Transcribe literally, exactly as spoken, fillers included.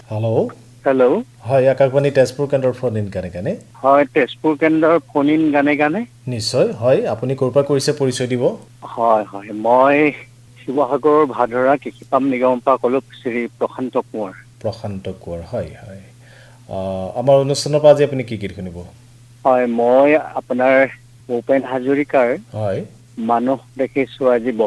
hello' hello' হয় আকাশবাণী তেজপুৰ কেন্দ্ৰৰ phone in গানে গানে হয় তেজপুৰ কেন্দ্ৰৰ ফোন ইন গানে গানে নিশ্চয় হয় আপুনি ক'ৰ পৰা কৰিছে পৰিচয় দিব হয় হয় মই শিৱসাগৰৰ ভাদৰা কৃষিপাম নিগমৰ পৰা ক'লো শ্ৰী প্ৰশান্ত কোঁৱৰ প্ৰশান্ত কোঁৱৰ হয় হয় আমাৰ অনুষ্ঠানৰ পৰা আজি আপুনি কি গীত শুনিব হয় মই আপোনাৰ ভূপেন হাজৰিকাৰ হয় মানুহ দেখিছো আজি